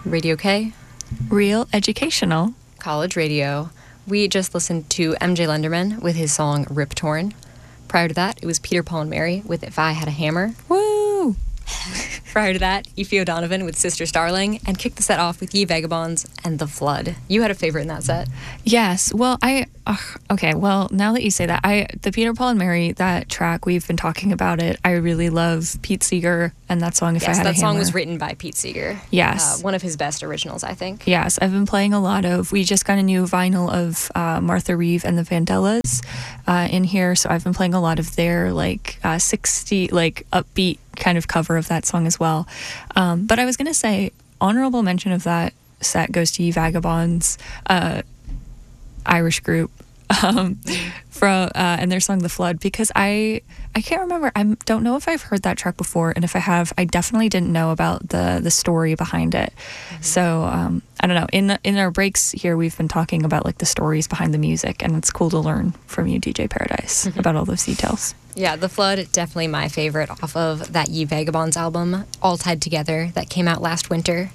Radio K, Real Educational, College Radio. We just listened to MJ Lenderman with his song Rip Torn. Prior to that, it was Peter, Paul, and Mary with If I Had a Hammer. Woo! Prior to that, Aoife O'Donovan with Sister Starling, and kicked the set off with Ye Vagabonds and The Flood. You had a favorite in that set? Yes. Well, okay. Well, now that you say that, the Peter, Paul, and Mary, that track, we've been talking about it. I really love Pete Seeger and that song, If I Had a Hammer. Yes, that song was written by Pete Seeger. Yes. One of his best originals, I think. Yes. I've been playing a lot of, we just got a new vinyl of Martha Reeve and the Vandellas in here. So I've been playing a lot of their 60, upbeat kind of cover of that song as well. But I was going to say, honorable mention of that set goes to Ye Vagabonds, Irish group, and their song The Flood, because I can't remember, I don't know if I've heard that track before, and if I have, I definitely didn't know about the story behind it. Mm-hmm. So I don't know, in our breaks here, we've been talking about the stories behind the music, and it's cool to learn from you, DJ Paradise, about all those details. Yeah, The Flood, definitely my favorite off of that Ye Vagabonds album, All Tied Together, that came out last winter.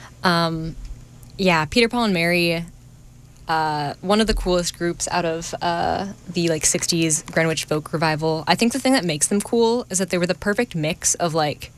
Yeah, Peter, Paul, and Mary, one of the coolest groups out of the 60s Greenwich folk revival. I think the thing that makes them cool is that they were the perfect mix of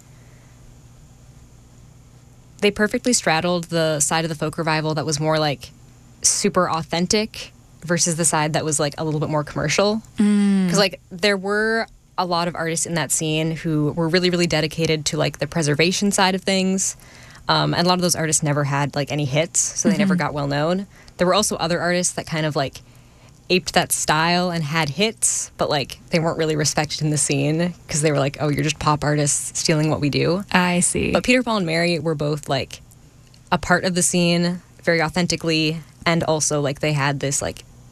they perfectly straddled the side of the folk revival that was more super authentic versus the side that was a little bit more commercial. Because there were a lot of artists in that scene who were really, really dedicated to the preservation side of things. And a lot of those artists never had any hits, so they never got well known. There were also other artists that kind of aped that style and had hits, but they weren't really respected in the scene because they were oh, you're just pop artists stealing what we do. I see. But Peter, Paul, and Mary were both a part of the scene very authentically, and also they had this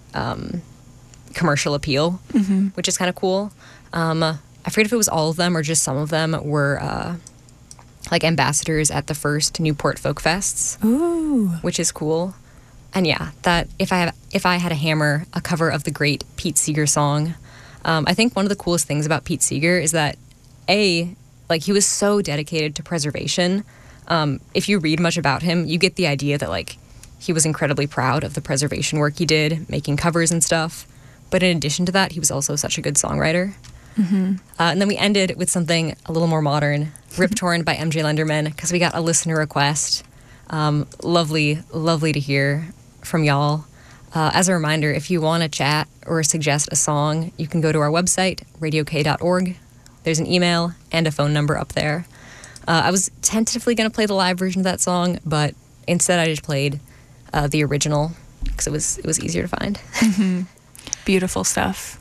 commercial appeal, which is kind of cool. I forget if it was all of them or just some of them were ambassadors at the first Newport Folk Fests. Ooh. Which is cool. And yeah, that If I Had a Hammer, a cover of the great Pete Seeger song. I think one of the coolest things about Pete Seeger is that he was so dedicated to preservation. If you read much about him, you get the idea that he was incredibly proud of the preservation work he did, making covers and stuff. But in addition to that, he was also such a good songwriter. Mm-hmm. And then we ended with something a little more modern, Rip Torn by MJ Lenderman, because we got a listener request. Lovely, lovely to hear from y'all. As a reminder, if you want to chat or suggest a song, you can go to our website, radiok.org. There's an email and a phone number up there. I was tentatively going to play the live version of that song, but instead I just played the original because it was easier to find. Mm-hmm. Beautiful stuff.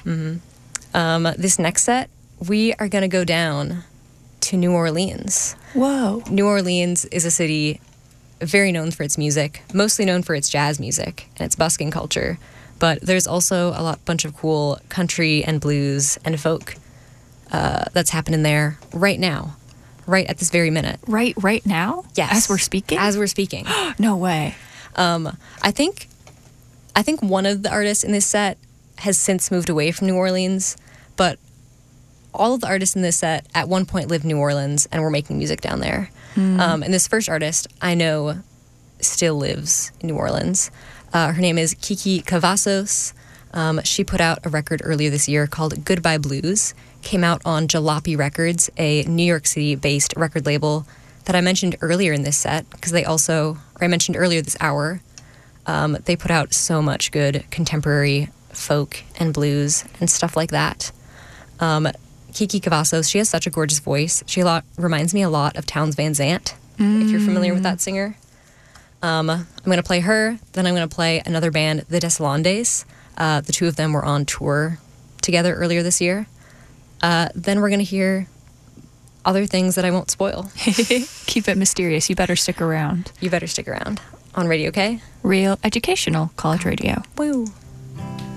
Mm-hmm. This next set, we are going to go down to New Orleans. Whoa. New Orleans is a city very known for its music, mostly known for its jazz music and its busking culture. But there's also a bunch of cool country and blues and folk that's happening there right now, right at this very minute. Right now? Yes. As we're speaking? As we're speaking. No way. I think one of the artists in this set has since moved away from New Orleans, but all of the artists in this set at one point lived in New Orleans and were making music down there. And this first artist I know still lives in New Orleans. Her name is Kiki Cavazos. She put out a record earlier this year called Goodbye Blues. Came out on Jalopy Records, a New York City-based record label that I mentioned earlier in this set, because I mentioned earlier this hour, they put out so much good contemporary folk and blues and stuff like that. Kiki Cavazos, she has such a gorgeous voice. She reminds me a lot of Townes Van Zandt, if you're familiar with that singer. I'm going to play her, then I'm going to play another band, the Deslandes. The two of them were on tour together earlier this year. Then we're going to hear other things that I won't spoil. Keep it mysterious. You better stick around. You better stick around on Radio K. Real Educational College Radio. Woo.